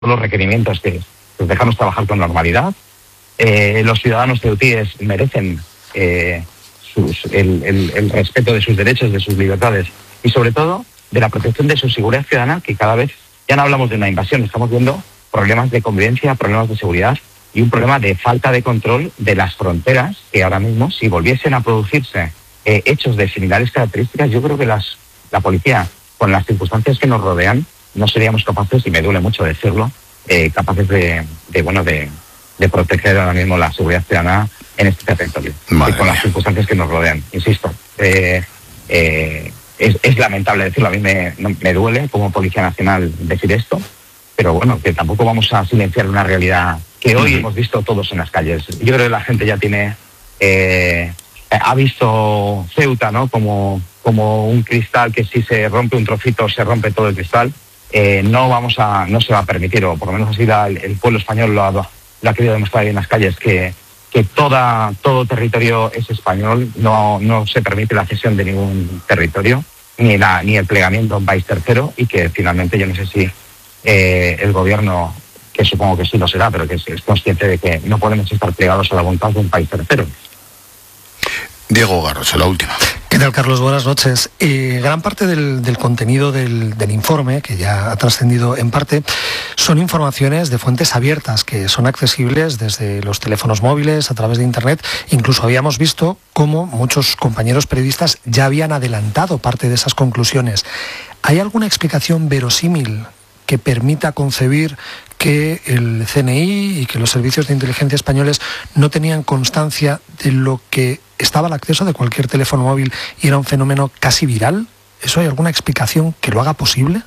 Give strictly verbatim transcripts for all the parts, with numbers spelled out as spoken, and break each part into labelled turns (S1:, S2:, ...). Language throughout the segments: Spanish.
S1: los requerimientos que los dejamos trabajar con normalidad. Eh, los ciudadanos ceutíes merecen eh, sus, el, el, el respeto de sus derechos, de sus libertades y sobre todo de la protección de su seguridad ciudadana, que cada vez ya no hablamos de una invasión, estamos viendo problemas de convivencia, problemas de seguridad y un problema de falta de control de las fronteras, que ahora mismo, si volviesen a producirse eh, hechos de similares características, yo creo que las, la policía, con las circunstancias que nos rodean, no seríamos capaces, y me duele mucho decirlo, eh, capaces de, de bueno, de, de proteger ahora mismo la seguridad ciudadana en este territorio, y con las circunstancias que nos rodean. Insisto, eh, eh, es, es lamentable decirlo, a mí me, me duele como Policía Nacional decir esto, pero bueno, que tampoco vamos a silenciar una realidad que hoy uh-huh. hemos visto todos en las calles. Yo creo que la gente ya tiene, eh, ha visto Ceuta, ¿no? Como, como un cristal que si se rompe un trocito se rompe todo el cristal. Eh, no vamos a, no se va a permitir, o por lo menos así la, el pueblo español lo ha, lo ha querido demostrar en las calles, que, que toda, todo territorio es español, no, no se permite la cesión de ningún territorio, ni, la, ni el plegamiento a un país tercero, y que finalmente yo no sé si eh, el gobierno, que supongo que sí lo será, pero que es, es consciente de que no podemos estar plegados a la voluntad de un país tercero.
S2: Diego Garrocho, la última.
S3: ¿Qué tal, Carlos? Buenas noches. Eh, gran parte del, del contenido del, del informe, que ya ha trascendido en parte, son informaciones de fuentes abiertas que son accesibles desde los teléfonos móviles, a través de Internet. Incluso habíamos visto cómo muchos compañeros periodistas ya habían adelantado parte de esas conclusiones. ¿Hay alguna explicación verosímil que permita concebir que el C N I y que los servicios de inteligencia españoles no tenían constancia de lo que estaba al acceso de cualquier teléfono móvil y era un fenómeno casi viral? ¿Eso hay alguna explicación que lo haga posible?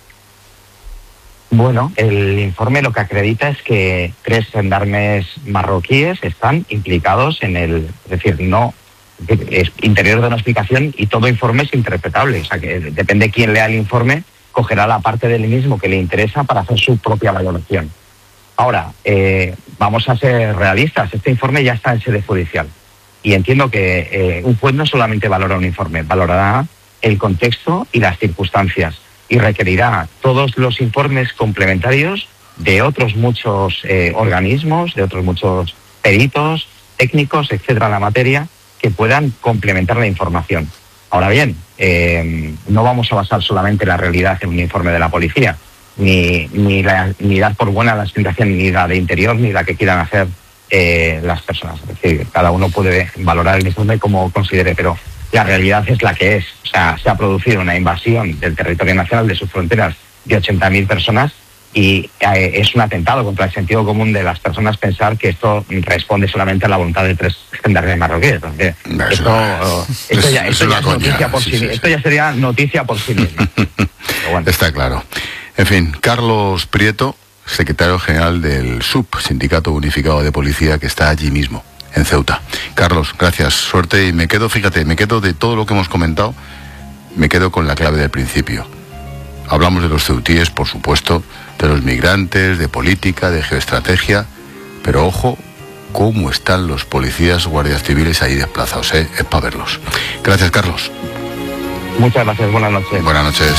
S1: Bueno, el informe lo que acredita es que tres gendarmes marroquíes están implicados en el... Es decir, no... es interior de una explicación y todo informe es interpretable. O sea, que depende quién lea el informe, cogerá la parte del mismo que le interesa para hacer su propia valoración. Ahora, eh, vamos a ser realistas. Este informe ya está en sede judicial. Y entiendo que eh, un juez no solamente valora un informe, valorará el contexto y las circunstancias y requerirá todos los informes complementarios de otros muchos eh, organismos, de otros muchos peritos, técnicos, etcétera, en la materia, que puedan complementar la información. Ahora bien, eh, no vamos a basar solamente la realidad en un informe de la policía, ni, ni, la, ni dar por buena la explicación ni la de interior ni la que quieran hacer Eh, las personas. Es decir, cada uno puede valorar el informe como considere, pero la realidad es la que es. O sea, se ha producido una invasión del territorio nacional, de sus fronteras, de ochenta mil personas, y eh, es un atentado contra el sentido común de las personas pensar que esto responde solamente a la voluntad de tres gendarmes marroquíes. Entonces,
S2: no,
S1: esto,
S2: no,
S1: esto,
S2: es,
S1: ya, esto,
S2: es
S1: ya es noticia por sí, sí, sí, esto ya sería noticia por sí misma. Bueno.
S2: Está claro. En fin, Carlos Prieto, secretario general del S U P, Sindicato Unificado de Policía, que está allí mismo, en Ceuta. Carlos, gracias, suerte, y me quedo, fíjate, me quedo de todo lo que hemos comentado, me quedo con la clave del principio. Hablamos de los ceutíes, por supuesto, de los migrantes, de política, de geoestrategia, pero ojo, cómo están los policías, guardias civiles ahí desplazados, ¿eh? Es para verlos. Gracias, Carlos.
S1: Muchas gracias, buenas noches.
S2: Buenas noches.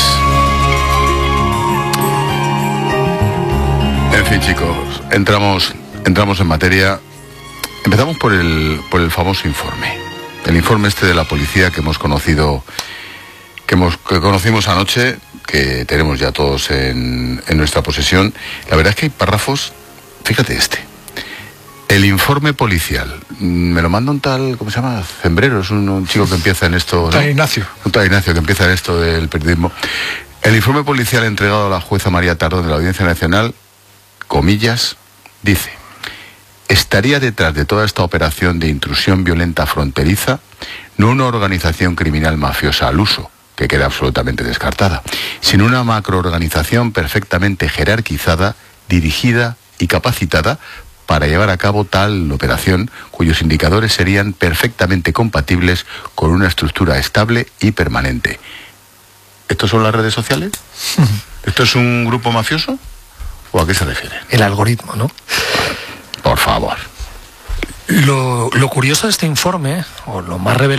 S2: En fin, chicos, entramos, entramos en materia. Empezamos por el, por el famoso informe. El informe este de la policía que hemos conocido, que, hemos, que conocimos anoche, que tenemos ya todos en, en nuestra posesión. La verdad es que hay párrafos, fíjate este. El informe policial. Me lo manda un tal, ¿cómo se llama? Zembrero, es un, un chico que empieza en esto, ¿no?
S3: Tal Ignacio.
S2: Un tal Ignacio que empieza en esto del periodismo. El informe policial entregado a la jueza María Tardón de la Audiencia Nacional, comillas, dice: estaría detrás de toda esta operación de intrusión violenta fronteriza no una organización criminal mafiosa al uso, que queda absolutamente descartada, sino una macroorganización perfectamente jerarquizada, dirigida y capacitada para llevar a cabo tal operación cuyos indicadores serían perfectamente compatibles con una estructura estable y permanente. ¿Estos son las redes sociales? ¿Esto es un grupo mafioso? ¿O a qué se refiere?
S3: El algoritmo, ¿no?
S2: Por favor.
S3: Lo, lo curioso de este informe, o lo más revelador,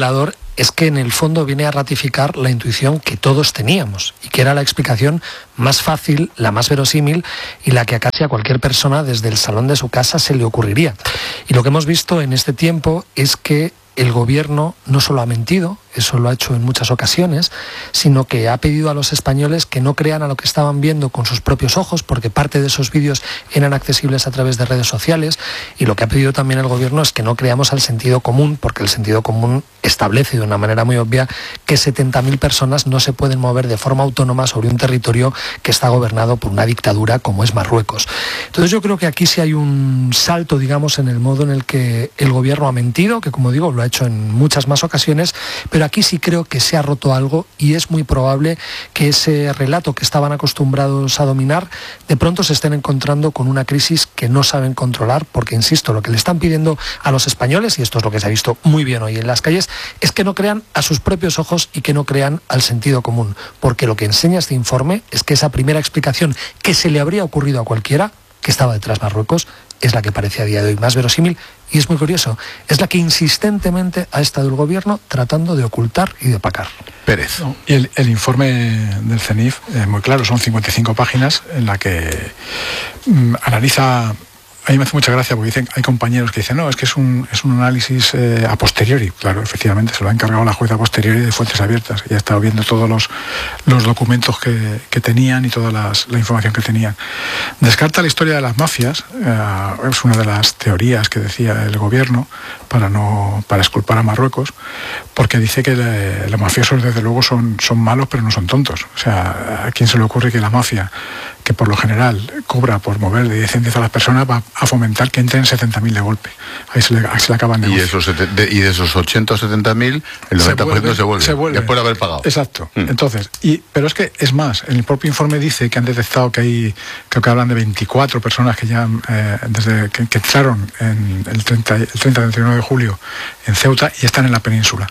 S3: es que en el fondo viene a ratificar la intuición que todos teníamos y que era la explicación más fácil, la más verosímil y la que a casi a cualquier persona desde el salón de su casa se le ocurriría. Y lo que hemos visto en este tiempo es que el gobierno no solo ha mentido, eso lo ha hecho en muchas ocasiones, sino que ha pedido a los españoles que no crean a lo que estaban viendo con sus propios ojos, porque parte de esos vídeos eran accesibles a través de redes sociales, y lo que ha pedido también el gobierno es que no creamos al sentido común, porque el sentido común establece de una manera muy obvia que setenta mil personas no se pueden mover de forma autónoma sobre un territorio que está gobernado por una dictadura como es Marruecos. Entonces yo creo que aquí sí hay un salto, digamos, en el modo en el que el gobierno ha mentido, que como digo, lo ha hecho en muchas más ocasiones, pero aquí sí creo que se ha roto algo y es muy probable que ese relato que estaban acostumbrados a dominar de pronto se estén encontrando con una crisis que no saben controlar, porque insisto, lo que le están pidiendo a los españoles, y esto es lo que se ha visto muy bien hoy en las calles, es que no crean a sus propios ojos y que no crean al sentido común, porque lo que enseña este informe es que esa primera explicación que se le habría ocurrido a cualquiera, que estaba detrás Marruecos, es la que parece a día de hoy más verosímil, y es muy curioso, es la que insistentemente ha estado el gobierno tratando de ocultar y de opacar.
S2: Pérez.
S4: No, y el, el informe del CENIF es muy claro, son cincuenta y cinco páginas en la que mm, analiza. A mí me hace mucha gracia porque dicen, hay compañeros que dicen, no, es que es un, es un análisis eh, a posteriori. Claro, efectivamente, se lo ha encargado la jueza a posteriori de fuentes abiertas y ha estado viendo todos los, los documentos que, que tenían y toda las, la información que tenían. Descarta la historia de las mafias, eh, es una de las teorías que decía el gobierno para, no, para exculpar a Marruecos, porque dice que le, los mafiosos desde luego son, son malos pero no son tontos. O sea, ¿a quién se le ocurre que la mafia, que por lo general cobra por mover de diez en diez a las personas, va a fomentar que entren setenta mil de golpe? Ahí se le, ahí se le acaban de
S2: y, esos, de, y de esos ochenta o setenta mil, el noventa por ciento se vuelve, se vuelve después de haber pagado.
S4: Exacto.
S2: Mm.
S4: Entonces, y, pero es que es más, el propio informe dice que han detectado que hay, creo que hablan de veinticuatro personas que ya eh, desde que, que entraron en el treinta, el treinta, treinta y uno de julio en Ceuta y están en la península.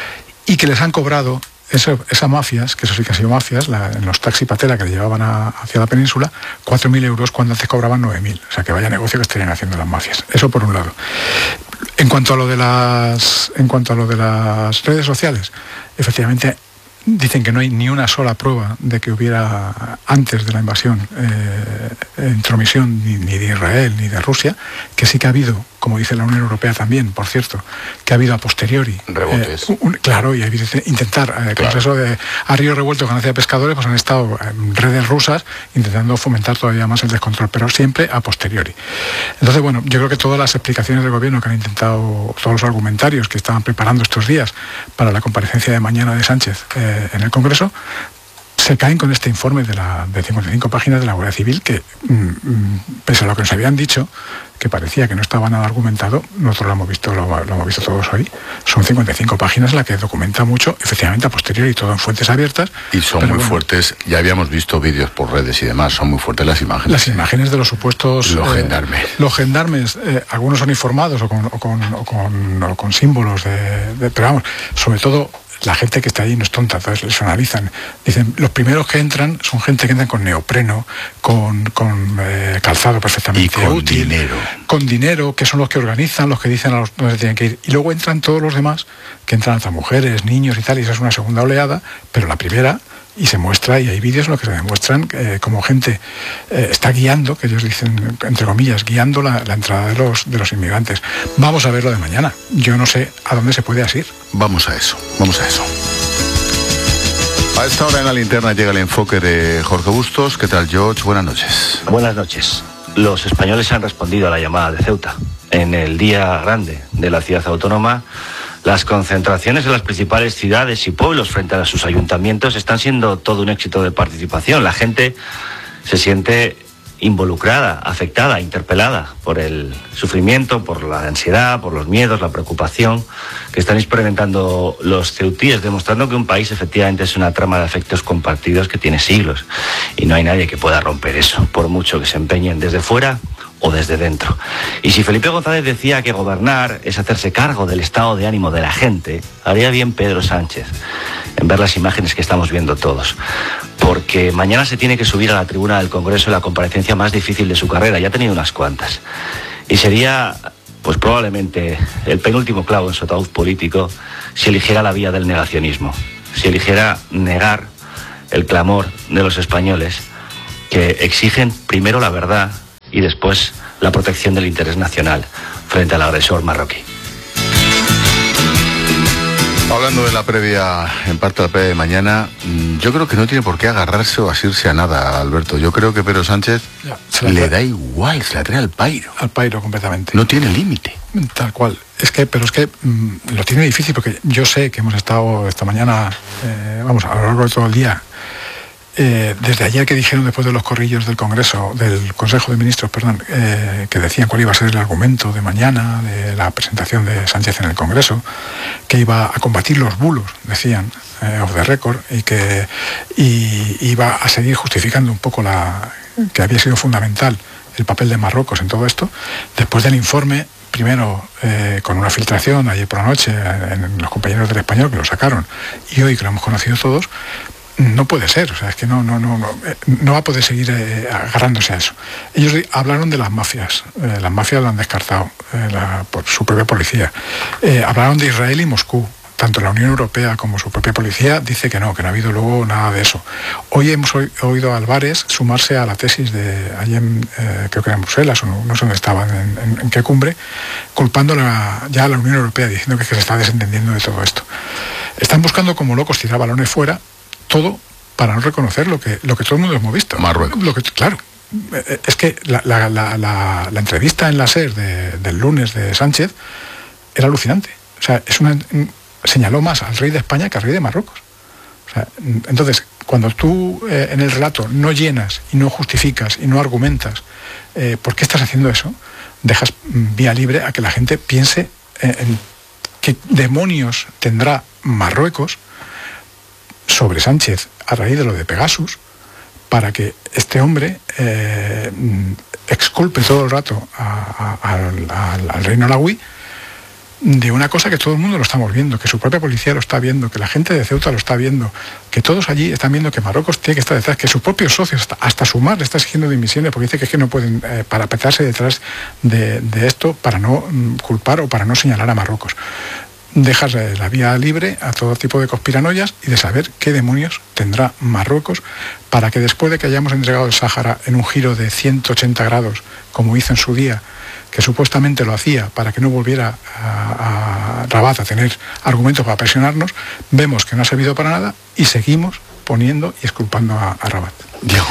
S4: Y que les han cobrado Eso, esas mafias, que eso sí que han sido mafias, la, en los taxi patera que le llevaban a, hacia la península, cuatro mil euros cuando antes cobraban nueve mil. O sea, que vaya negocio que estarían haciendo las mafias. Eso por un lado. En cuanto a lo de las, en cuanto a lo de las redes sociales, efectivamente dicen que no hay ni una sola prueba de que hubiera, antes de la invasión, eh, intromisión ni, ni de Israel ni de Rusia, que sí que ha habido, como dice la Unión Europea también, por cierto, que ha habido a posteriori
S2: rebotes.
S4: Eh, un, claro, y ha habido intentar, eh, claro. Con eso de a río revuelto ganancia de pescadores, pues han estado en redes rusas intentando fomentar todavía más el descontrol, pero siempre a posteriori. Entonces, bueno, yo creo que todas las explicaciones del gobierno que han intentado, todos los argumentarios que estaban preparando estos días para la comparecencia de mañana de Sánchez eh, en el Congreso, se caen con este informe de, la, de cincuenta y cinco páginas de la Guardia Civil que, mm, pese a lo que nos habían dicho, que parecía que no estaba nada argumentado, nosotros lo hemos visto, lo, lo hemos visto todos hoy, son cincuenta y cinco páginas en las que documenta mucho, efectivamente a posteriori y todo en fuentes abiertas.
S2: Y son muy bueno, fuertes, ya habíamos visto vídeos por redes y demás, son muy fuertes las imágenes.
S4: Las imágenes de los supuestos...
S2: Los eh, gendarmes.
S4: Los gendarmes, eh, algunos son informados o con, o con, o con, o con símbolos de, de... Pero vamos, sobre todo... La gente que está ahí no es tonta, entonces les analizan. Dicen, los primeros que entran son gente que entran con neopreno, con, con eh, calzado perfectamente
S2: y con
S4: útil,
S2: dinero.
S4: Con dinero, que son los que organizan, los que dicen a los dónde tienen que ir. Y luego entran todos los demás, que entran hasta mujeres, niños y tal, y esa es una segunda oleada, pero la primera... Y se muestra, y hay vídeos en los que se demuestran eh, como gente eh, está guiando, que ellos dicen, entre comillas, guiando la, la entrada de los, de los inmigrantes. Vamos a ver lo de mañana. Yo no sé a dónde se puede asir.
S2: Vamos a eso, vamos a eso. A esta hora en la linterna llega el enfoque de Jorge Bustos. ¿Qué tal, George? Buenas noches.
S5: Buenas noches. Los españoles han respondido a la llamada de Ceuta. En el día grande de la ciudad autónoma, las concentraciones en las principales ciudades y pueblos frente a sus ayuntamientos están siendo todo un éxito de participación. La gente se siente involucrada, afectada, interpelada por el sufrimiento, por la ansiedad, por los miedos, la preocupación que están experimentando los ceutíes, demostrando que un país efectivamente es una trama de afectos compartidos que tiene siglos y no hay nadie que pueda romper eso, por mucho que se empeñen desde fuera o desde dentro. Y si Felipe González decía que gobernar es hacerse cargo del estado de ánimo de la gente, haría bien Pedro Sánchez en ver las imágenes que estamos viendo todos. Porque mañana se tiene que subir a la tribuna del Congreso la comparecencia más difícil de su carrera, ya ha tenido unas cuantas. Y sería pues probablemente el penúltimo clavo en su ataúd político si eligiera la vía del negacionismo, si eligiera negar el clamor de los españoles que exigen primero la verdad y después la protección del interés nacional frente al agresor marroquí.
S2: Hablando de la previa, en parte de la previa de mañana, yo creo que no tiene por qué agarrarse o asirse a nada, Alberto. Yo creo que Pedro Sánchez
S4: ya, le
S2: trae, da igual, se la trae al pairo.
S4: Al pairo completamente.
S2: No tiene límite.
S4: Tal cual. Es que, pero es que mmm, lo tiene difícil porque yo sé que hemos estado esta mañana, eh, vamos, a lo largo de todo el día, eh, desde ayer que dijeron después de los corrillos del Congreso, del Consejo de Ministros, perdón, eh, que decían cuál iba a ser el argumento de mañana, de la presentación de Sánchez en el Congreso, que iba a combatir los bulos, decían, eh, off the record, y que y, iba a seguir justificando un poco la que había sido fundamental el papel de Marruecos en todo esto, después del informe, primero eh, con una filtración ayer por la noche en, en los compañeros del Español que lo sacaron, y hoy que lo hemos conocido todos, no puede ser, o sea, es que no, no, no, no, no va a poder seguir eh, agarrándose a eso. Ellos hablaron de las mafias, eh, las mafias lo han descartado eh, la, por su propia policía. Eh, hablaron de Israel y Moscú, tanto la Unión Europea como su propia policía dice que no, que no ha habido luego nada de eso. Hoy hemos oído a Álvarez sumarse a la tesis de allí en, eh, creo que era en Bruselas, o no, no sé dónde estaban, en, en, en qué cumbre, culpando la, ya a la Unión Europea, diciendo que, que se está desentendiendo de todo esto. Están buscando como locos tirar balones fuera, todo para no reconocer lo que lo que todo el mundo hemos visto.
S2: Marruecos.
S4: Lo que, claro, es que la, la, la, la, la entrevista en la SER de, del lunes de Sánchez era alucinante. O sea, es una, señaló más al rey de España que al rey de Marruecos. O sea, entonces, cuando tú eh, en el relato no llenas y no justificas y no argumentas eh, por qué estás haciendo eso, dejas vía libre a que la gente piense eh, en qué demonios tendrá Marruecos sobre Sánchez a raíz de lo de Pegasus, para que este hombre eh, exculpe todo el rato a, a, al, al, al reino alauí de una cosa que todo el mundo lo estamos viendo, que su propia policía lo está viendo, que la gente de Ceuta lo está viendo, que todos allí están viendo que Marruecos tiene que estar detrás, que sus propios socios, hasta, hasta Sumar le está exigiendo dimisiones porque dice que es que no pueden eh, parapetarse detrás de, de esto para no mm, culpar o para no señalar a Marruecos. Dejas la vía libre a todo tipo de conspiranoias y de saber qué demonios tendrá Marruecos para que después de que hayamos entregado el Sáhara en un giro de ciento ochenta grados, como hizo en su día, que supuestamente lo hacía para que no volviera a, a Rabat a tener argumentos para presionarnos, vemos que no ha servido para nada y seguimos poniendo y exculpando a, a Rabat.
S2: Diego.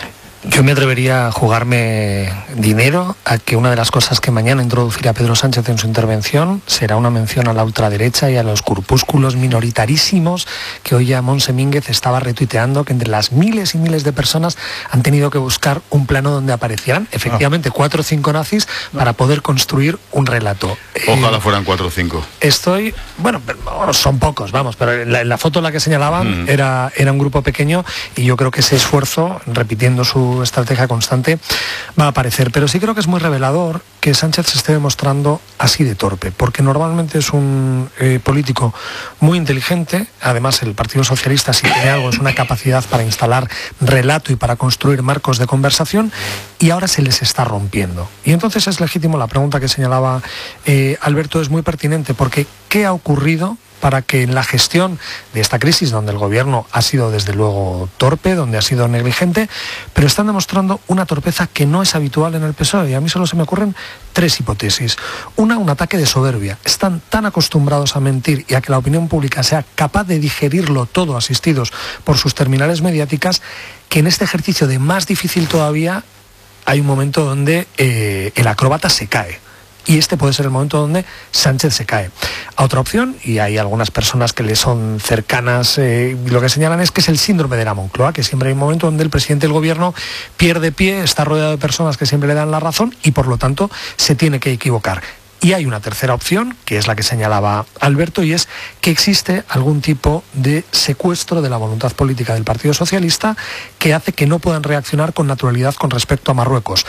S3: Yo me atrevería a jugarme dinero a que una de las cosas que mañana introducirá Pedro Sánchez en su intervención será una mención a la ultraderecha y a los corpúsculos minoritarísimos que hoy ya Montse Mínguez estaba retuiteando, que entre las miles y miles de personas han tenido que buscar un plano donde aparecieran efectivamente cuatro o cinco nazis para poder construir un relato.
S2: Ojalá
S3: eh,
S2: fueran cuatro o cinco.
S3: Estoy, bueno, son pocos, vamos, pero en la, la foto la que señalaban mm. era, era un grupo pequeño y yo creo que ese esfuerzo, repitiendo su estrategia constante, va a aparecer. Pero sí creo que es muy revelador que Sánchez se esté demostrando así de torpe, porque normalmente es un eh, político muy inteligente. Además, el Partido Socialista, si tiene algo, es una capacidad para instalar relato y para construir marcos de conversación, y ahora se les está rompiendo. Y entonces es legítimo la pregunta que señalaba eh, Alberto, es muy pertinente, porque ¿qué ha ocurrido para que en la gestión de esta crisis, donde el gobierno ha sido desde luego torpe, donde ha sido negligente, pero están demostrando una torpeza que no es habitual en el P S O E? Y a mí solo se me ocurren tres hipótesis. Una, un ataque de soberbia. Están tan acostumbrados a mentir y a que la opinión pública sea capaz de digerirlo todo, asistidos por sus terminales mediáticas, que en este ejercicio de más difícil todavía hay un momento donde eh, el acróbata se cae. Y este puede ser el momento donde Sánchez se cae. A otra opción, y hay algunas personas que le son cercanas, eh, lo que señalan es que es el síndrome de la Moncloa, que siempre hay un momento donde el presidente del gobierno pierde pie, está rodeado de personas que siempre le dan la razón y por lo tanto se tiene que equivocar. Y hay una tercera opción, que es la que señalaba Alberto, y es que existe algún tipo de secuestro de la voluntad política del Partido Socialista que hace que no puedan reaccionar con naturalidad con respecto a Marruecos.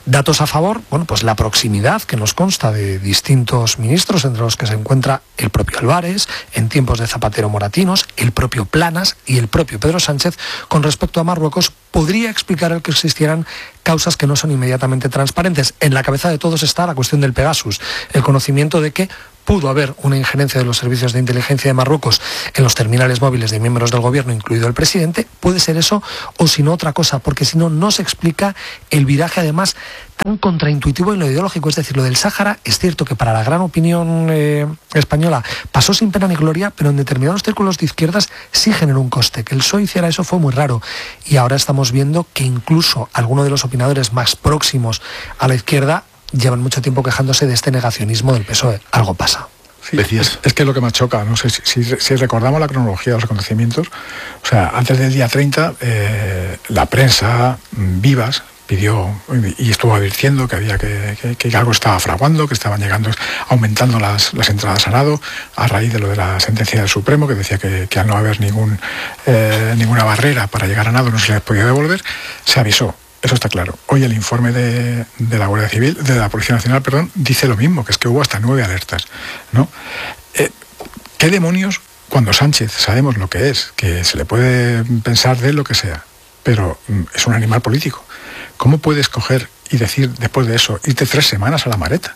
S3: Datos a favor, bueno, pues la proximidad que nos consta de distintos ministros, entre los que se encuentra el propio Álvarez, en tiempos de Zapatero Moratinos, el propio Planas y el propio Pedro Sánchez, con respecto a Marruecos, podría explicar el que existieran causas que no son inmediatamente transparentes. En la cabeza de todos está la cuestión del Pegasus, el conocimiento de que pudo haber una injerencia de los servicios de inteligencia de Marruecos en los terminales móviles de miembros del gobierno, incluido el presidente. Puede ser eso o si no otra cosa, porque si no, no se explica el viraje además tan contraintuitivo en lo ideológico. Es decir, lo del Sáhara es cierto que para la gran opinión eh, española pasó sin pena ni gloria, pero en determinados círculos de izquierdas sí generó un coste. Que el P S O E hiciera eso fue muy raro, y ahora estamos viendo que incluso algunos de los opinadores más próximos a la izquierda llevan mucho tiempo quejándose de este negacionismo del P S O E. Algo pasa.
S4: Sí, es, es que es lo que más choca, no sé si, si, si recordamos la cronología de los acontecimientos, o sea, antes del día treinta, eh, la prensa, Vivas, pidió y estuvo advirtiendo que había que, que, que algo estaba fraguando, que estaban llegando, aumentando las, las entradas a nado a raíz de lo de la sentencia del Supremo, que decía que, que al no haber ningún, eh, ninguna barrera para llegar a nado no se les podía devolver. Se avisó. Eso está claro. Hoy el informe de, de la Guardia Civil, de la Policía Nacional, perdón, dice lo mismo, que es que hubo hasta nueve alertas, ¿no? Eh, ¿Qué demonios, cuando Sánchez sabemos lo que es, que se le puede pensar de él lo que sea, pero mm, es un animal político? ¿Cómo puedes coger y decir después de eso, irte tres semanas a la Mareta?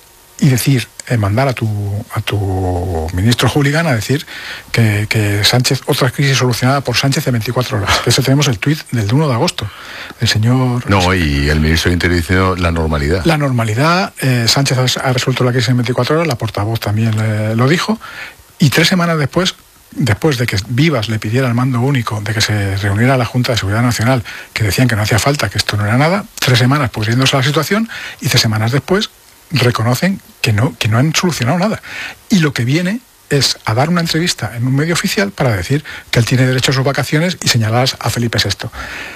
S4: Y decir, eh, mandar a tu, a tu ministro Hooligan a decir que, que Sánchez, otra crisis solucionada por Sánchez en veinticuatro horas. Eso tenemos el tuit del uno de agosto, del señor...
S2: No, y el ministro de Interior dice la normalidad.
S4: La normalidad, eh, Sánchez ha, ha resuelto la crisis en veinticuatro horas, la portavoz también eh, lo dijo, y tres semanas después, después de que Vivas le pidiera al mando único de que se reuniera la Junta de Seguridad Nacional, que decían que no hacía falta, que esto no era nada, tres semanas pudriéndose la situación, y tres semanas después reconocen que no, que no han solucionado nada. Y lo que viene es a dar una entrevista en un medio oficial para decir que él tiene derecho a sus vacaciones y señalar a Felipe sexto.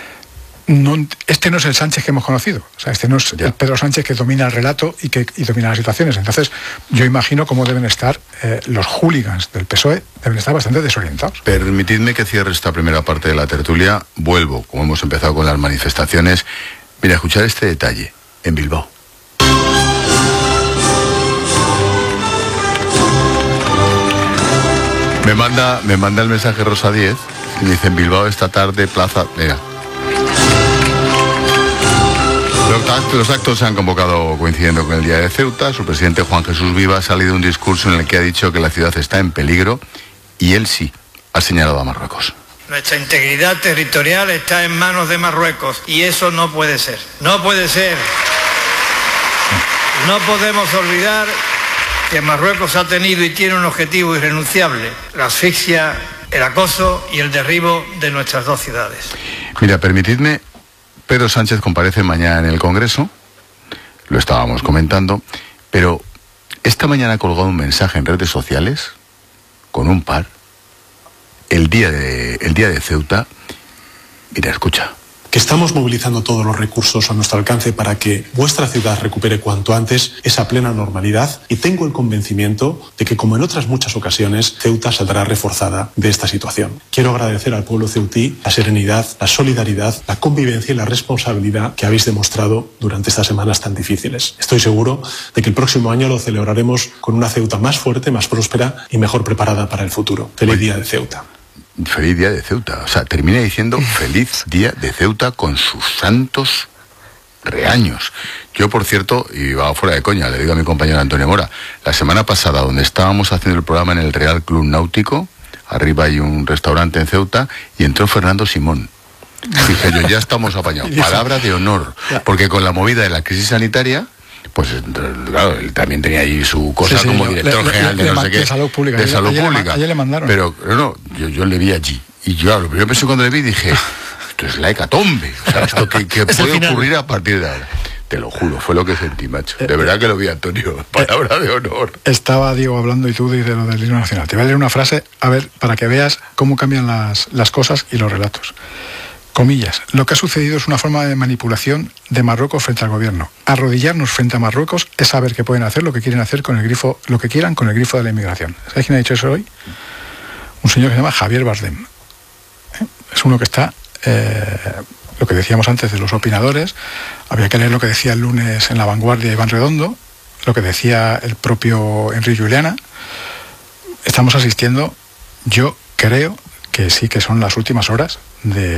S4: No, este no es el Sánchez que hemos conocido. O sea, este no es ya. el Pedro Sánchez que domina el relato y que y domina las situaciones. Entonces, yo imagino cómo deben estar eh, los hooligans del P S O E, deben estar bastante desorientados.
S2: Permitidme que cierre esta primera parte de la tertulia. Vuelvo, como hemos empezado con las manifestaciones. Mira, escuchar este detalle en Bilbao. Me manda, me manda el mensaje Rosa diez, y dice: en Bilbao esta tarde, plaza... Mira. Los actos se han convocado coincidiendo con el Día de Ceuta. Su presidente Juan Jesús Viva ha salido un discurso en el que ha dicho que la ciudad está en peligro, y él sí ha señalado a Marruecos.
S6: Nuestra integridad territorial está en manos de Marruecos, y eso no puede ser. No puede ser. No podemos olvidar que Marruecos ha tenido y tiene un objetivo irrenunciable: la asfixia, el acoso y el derribo de nuestras dos ciudades.
S2: Mira, permitidme, Pedro Sánchez comparece mañana en el Congreso, lo estábamos comentando, pero esta mañana ha colgado un mensaje en redes sociales con un par, el día de, el día de Ceuta. Mira, escucha.
S7: Que estamos movilizando todos los recursos a nuestro alcance para que vuestra ciudad recupere cuanto antes esa plena normalidad, y tengo el convencimiento de que, como en otras muchas ocasiones, Ceuta saldrá reforzada de esta situación. Quiero agradecer al pueblo ceutí la serenidad, la solidaridad, la convivencia y la responsabilidad que habéis demostrado durante estas semanas tan difíciles. Estoy seguro de que el próximo año lo celebraremos con una Ceuta más fuerte, más próspera y mejor preparada para el futuro. Feliz Día de Ceuta.
S2: Feliz Día de Ceuta. O sea, termina diciendo feliz Día de Ceuta con sus santos reaños. Yo, por cierto, y va fuera de coña, le digo a mi compañero Antonio Mora, la semana pasada, donde estábamos haciendo el programa en el Real Club Náutico, arriba hay un restaurante en Ceuta, y entró Fernando Simón. Dije yo, ya estamos apañados. Palabra de honor. Porque con la movida de la crisis sanitaria, pues claro, él también tenía ahí su cosa, sí, sí, como director le, general le, de no sé qué.
S4: De salud pública.
S2: De salud
S4: ayer,
S2: pública.
S4: Ayer le mandaron.
S2: Pero no, yo, yo le vi allí. Y yo, lo primero que pensé cuando le vi, dije, esto es la hecatombe. O sea, esto que, que puede ocurrir a partir de ahora. Te lo juro, fue lo que sentí, macho. De verdad que lo vi, Antonio. Palabra de honor.
S4: Estaba Diego hablando y tú de lo del himno nacional. Te voy a leer una frase, a ver, para que veas cómo cambian las, las cosas y los relatos. Comillas, lo que ha sucedido es una forma de manipulación de Marruecos frente al gobierno. Arrodillarnos frente a Marruecos es saber que pueden hacer lo que quieren hacer con el grifo, lo que quieran con el grifo de la inmigración. ¿Sabes quién ha dicho eso hoy? Un señor que se llama Javier Bardem. ¿Eh? Es uno que está eh, lo que decíamos antes de los opinadores, había que leer lo que decía el lunes en La Vanguardia Iván Redondo, lo que decía el propio Enrique Juliana. Estamos asistiendo, yo creo que sí que son las últimas horas de,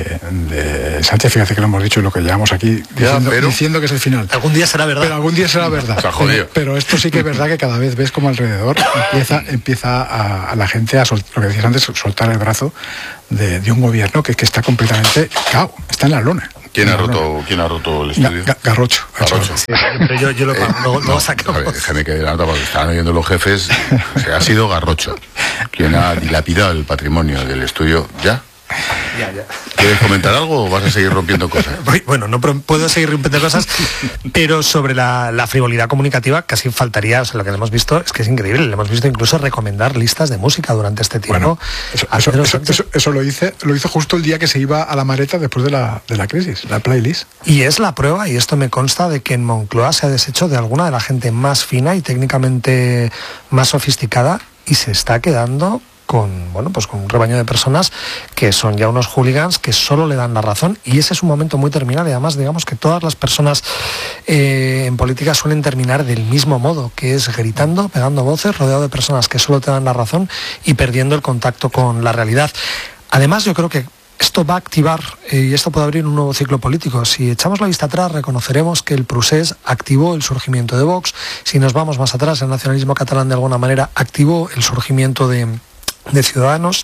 S4: de Sánchez. Fíjate que lo hemos dicho y lo que llevamos aquí diciendo,
S2: ya, pero,
S4: diciendo que es el final.
S3: Algún día será verdad.
S4: Pero algún día será verdad. pero, pero esto sí que es verdad que cada vez ves como alrededor empieza, empieza a, a la gente a soltar, lo que decías antes, soltar el brazo de, de un gobierno que, que está completamente cao, está en la lona.
S2: ¿Quién ha roto, ¿quién ha roto el estudio?
S4: Ga, Garrocho.
S2: Garrocho.
S3: Sí, pero yo, yo lo, eh, lo, lo
S2: no,
S3: sacamos.
S2: Déjame que la nota, porque estaban oyendo los jefes. O sea, ha sido Garrocho quien ha dilapidado el patrimonio del estudio. ¿Ya?
S3: Ya, ya.
S2: ¿Quieres comentar algo o vas a seguir rompiendo cosas?
S3: Bueno, no puedo seguir rompiendo cosas, pero sobre la, la frivolidad comunicativa casi faltaría, o sea, lo que hemos visto es que es increíble, le hemos visto incluso recomendar listas de música durante este tiempo.
S4: Bueno, eso, eso, eso, eso, eso lo hice, lo hizo justo el día que se iba a la Mareta después de la, de la crisis, la playlist.
S3: Y es la prueba, y esto me consta, de que en Moncloa se ha deshecho de alguna de la gente más fina y técnicamente más sofisticada y se está quedando con, bueno, pues con un rebaño de personas que son ya unos hooligans que solo le dan la razón, y ese es un momento muy terminal. Y además, digamos que todas las personas eh, en política suelen terminar del mismo modo, que es gritando, pegando voces, rodeado de personas que solo te dan la razón y perdiendo el contacto con la realidad. Además, yo creo que esto va a activar, eh, y esto puede abrir un nuevo ciclo político. Si echamos la vista atrás, reconoceremos que el procés activó el surgimiento de Vox. Si nos vamos más atrás, el nacionalismo catalán de alguna manera activó el surgimiento de de Ciudadanos.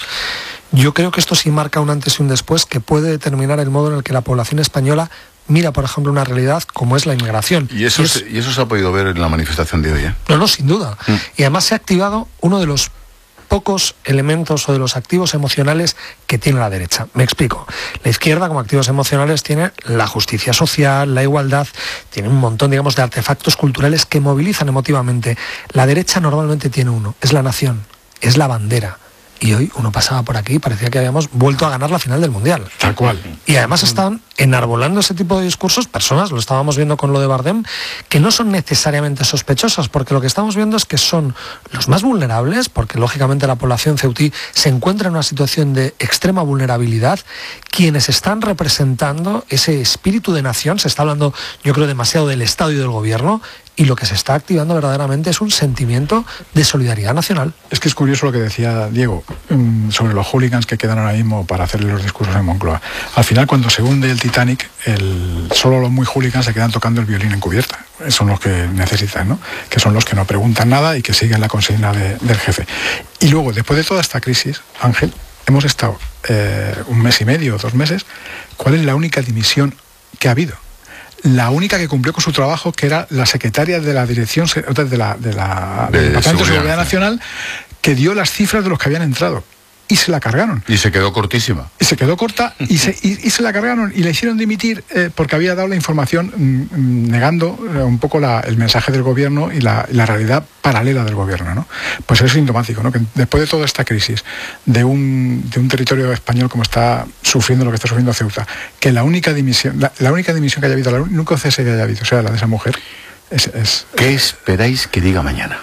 S3: Yo creo que esto sí marca un antes y un después que puede determinar el modo en el que la población española mira, por ejemplo, una realidad como es la inmigración.
S2: Y eso,
S3: y, es...
S2: se, y eso se ha podido ver en la manifestación de hoy, ¿eh?
S3: No, no, sin duda. Mm. Y además se ha activado uno de los pocos elementos o de los activos emocionales que tiene la derecha. Me explico. La izquierda, como activos emocionales, tiene la justicia social, la igualdad, tiene un montón, digamos, de artefactos culturales que movilizan emotivamente. La derecha normalmente tiene uno, es la nación, es la bandera. Y hoy uno pasaba por aquí y parecía que habíamos vuelto a ganar la final del Mundial.
S4: Tal cual.
S3: Y además están enarbolando ese tipo de discursos personas, lo estábamos viendo con lo de Bardem, que no son necesariamente sospechosas, porque lo que estamos viendo es que son los más vulnerables, porque lógicamente la población ceutí se encuentra en una situación de extrema vulnerabilidad, quienes están representando ese espíritu de nación. Se está hablando, yo creo, demasiado del Estado y del Gobierno, y lo que se está activando verdaderamente es un sentimiento de solidaridad nacional.
S4: Es que es curioso lo que decía Diego sobre los hooligans que quedan ahora mismo para hacerle los discursos en Moncloa. Al final, cuando se hunde el Titanic, el, solo los muy hooligans se quedan tocando el violín en cubierta. Son los que necesitan, ¿no? Que son los que no preguntan nada y que siguen la consigna de, del jefe. Y luego, después de toda esta crisis, Ángel, hemos estado eh, un mes y medio, dos meses. ¿Cuál es la única dimisión que ha habido? La única que cumplió con su trabajo, que era la secretaria de la Dirección de la, de la,
S2: de
S4: del Departamento de Seguridad
S2: sí.
S4: Nacional, que dio las cifras de los que habían entrado. Y se la cargaron.
S2: Y se quedó cortísima.
S4: Y se quedó corta y se, y, y se la cargaron. Y la hicieron dimitir eh, porque había dado la información mm, negando eh, un poco la, el mensaje del gobierno y la, la realidad paralela del gobierno, ¿no? Pues es sintomático, ¿no? Que después de toda esta crisis de un, de un territorio español como está sufriendo lo que está sufriendo Ceuta, que la única dimisión, la, la única dimisión que haya habido, la única cese que haya habido, o sea, la de esa mujer, es... es
S2: ¿Qué esperáis que diga mañana?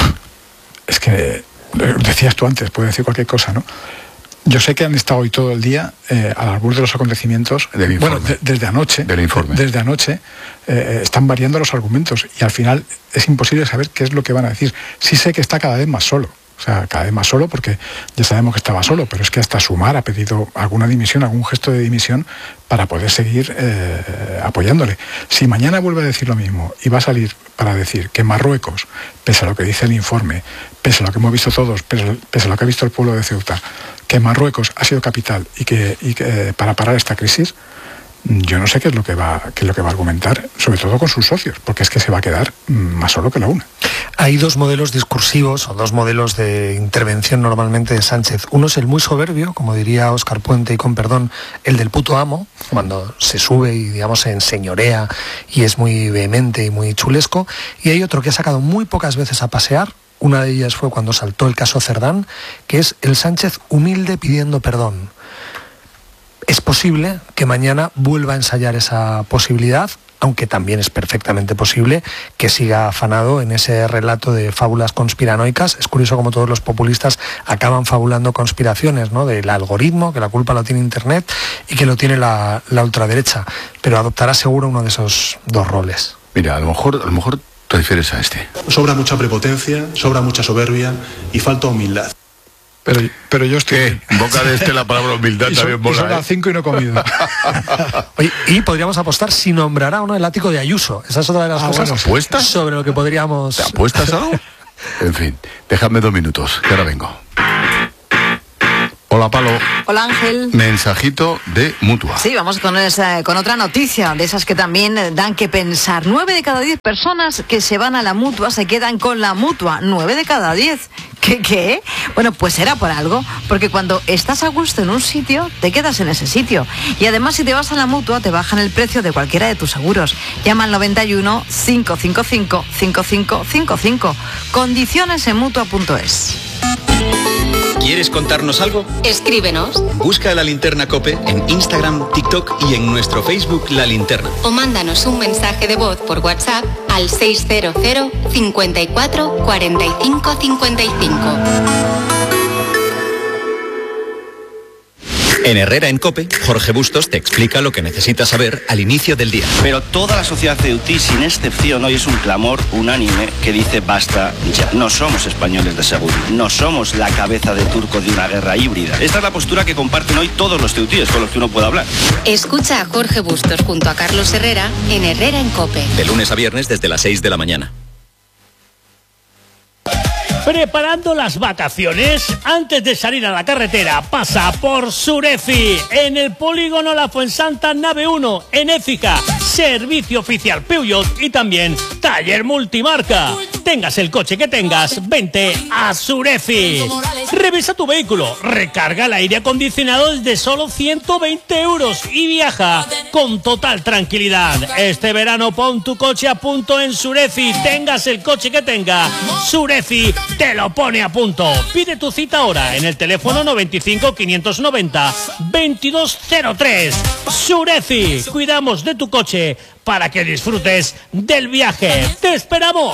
S4: Es que... Decías tú antes, puede decir cualquier cosa, ¿no? Yo sé que han estado hoy todo el día eh, al albur de los acontecimientos.
S2: Del
S4: bueno, de, desde anoche.
S2: Del informe.
S4: Desde anoche eh, están variando los argumentos y al final es imposible saber qué es lo que van a decir. Sí sé que está cada vez más solo. O sea, cada vez más solo porque ya sabemos que estaba solo, pero es que hasta Sumar ha pedido alguna dimisión, algún gesto de dimisión para poder seguir eh, apoyándole. Si mañana vuelve a decir lo mismo y va a salir para decir que Marruecos, pese a lo que dice el informe, pese a lo que hemos visto todos, pese, pese a lo que ha visto el pueblo de Ceuta, que Marruecos ha sido capital y que, y que eh, para parar esta crisis, yo no sé qué es lo que va, qué es lo que va a argumentar, sobre todo con sus socios, porque es que se va a quedar más solo que la una.
S3: Hay dos modelos discursivos o dos modelos de intervención normalmente de Sánchez. Uno es el muy soberbio, como diría Óscar Puente, y con perdón, el del puto amo, cuando se sube y, digamos, se enseñorea y es muy vehemente y muy chulesco. Y hay otro que ha sacado muy pocas veces a pasear. Una de ellas fue cuando saltó el caso Cerdán, que es el Sánchez humilde pidiendo perdón. Es posible que mañana vuelva a ensayar esa posibilidad, aunque también es perfectamente posible que siga afanado en ese relato de fábulas conspiranoicas. Es curioso cómo todos los populistas acaban fabulando conspiraciones, ¿no?, del algoritmo, que la culpa lo tiene Internet y que lo tiene la, la ultraderecha, pero adoptará seguro uno de esos dos roles.
S2: Mira, a lo mejor, a lo mejor te refieres a este.
S7: Sobra mucha prepotencia, sobra mucha soberbia y falta humildad.
S4: Pero, pero yo estoy...
S2: ¿Qué? En boca de este la palabra humildad
S4: y
S2: también
S4: son,
S2: mola,
S4: y son
S2: ¿eh?
S4: las cinco y no he comido.
S3: Oye, y podríamos apostar si nombrará o no el ático de Ayuso. Esa es otra de las
S4: Ah,
S3: cosas
S4: bueno,
S2: ¿apuestas?
S3: sobre lo que podríamos...
S2: ¿Te apuestas algo? En fin, déjame dos minutos, que ahora vengo. Hola, Palo.
S8: Hola, Ángel.
S2: Mensajito de Mutua.
S8: Sí, vamos con, esa, con otra noticia, de esas que también dan que pensar. Nueve de cada diez personas que se van a la Mutua se quedan con la Mutua. Nueve de cada diez. ¿Qué, qué? Bueno, pues será por algo, porque cuando estás a gusto en un sitio, te quedas en ese sitio. Y además, si te vas a la Mutua, te bajan el precio de cualquiera de tus seguros. Llama al noventa y uno, cinco cinco cinco, cinco cinco cinco cinco. Condiciones en mutua punto es.
S9: ¿Quieres contarnos algo?
S10: Escríbenos.
S9: Busca La Linterna COPE en Instagram, TikTok y en nuestro Facebook La Linterna.
S10: O mándanos un mensaje de voz por WhatsApp al seiscientos cincuenta y cuatro cuarenta y cinco cincuenta y cinco.
S9: En Herrera en COPE, Jorge Bustos te explica lo que necesitas saber al inicio del día.
S5: Pero toda la sociedad ceutí, sin excepción, hoy es un clamor unánime que dice basta ya. No somos españoles de seguro, no somos la cabeza de turco de una guerra híbrida. Esta es la postura que comparten hoy todos los ceutíes con los que uno puede hablar.
S10: Escucha a Jorge Bustos junto a Carlos Herrera en Herrera en COPE.
S9: De lunes a viernes desde las seis de la mañana.
S11: Preparando las vacaciones, antes de salir a la carretera, pasa por Surefi, en el polígono La Fuensanta Nave uno, en Écija, servicio oficial Peugeot y también taller multimarca. Tengas el coche que tengas, vente a Surefi. Revisa tu vehículo, recarga el aire acondicionado desde solo ciento veinte euros y viaja con total tranquilidad. Este verano pon tu coche a punto en Surefi, tengas el coche que tenga, Surefi te lo pone a punto. Pide tu cita ahora en el teléfono noventa y cinco, quinientos noventa, veintidós cero tres. Surefi, cuidamos de tu coche para que disfrutes del viaje. ¡Te esperamos!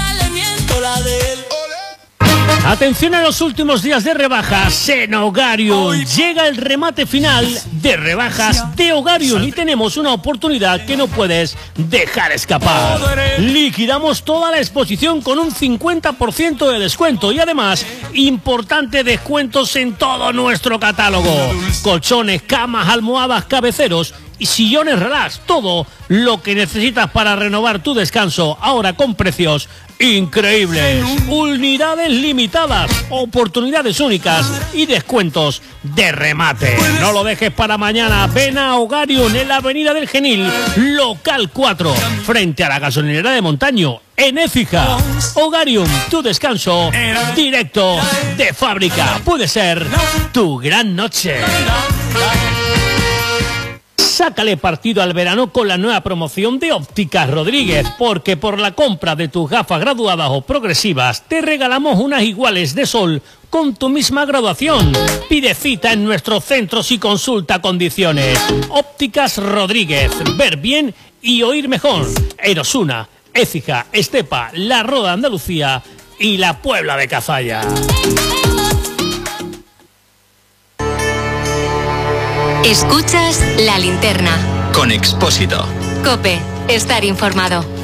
S11: Atención a los últimos días de rebajas en Hogarium. Llega el remate final de rebajas de Hogarium y tenemos una oportunidad que no puedes dejar escapar. Liquidamos toda la exposición con un cincuenta por ciento de descuento y además importantes descuentos en todo nuestro catálogo. Colchones, camas, almohadas, cabeceros y sillones relax, todo lo que necesitas para renovar tu descanso, ahora con precios increíbles. Unidades limitadas, oportunidades únicas y descuentos de remate. No lo dejes para mañana. Ven a Hogarium en la avenida del Genil, local cuatro, frente a la gasolinera de Montaño, en Écija. Hogarium, tu descanso directo de fábrica. Puede ser tu gran noche. Sácale partido al verano con la nueva promoción de Ópticas Rodríguez, porque por la compra de tus gafas graduadas o progresivas te regalamos unas iguales de sol con tu misma graduación. Pide cita en nuestros centros y consulta condiciones. Ópticas Rodríguez, ver bien y oír mejor. Erosuna, Écija, Estepa, La Roda Andalucía y la Puebla de Cazalla.
S10: Escuchas La Linterna.
S9: Con Expósito.
S10: COPE, estar informado.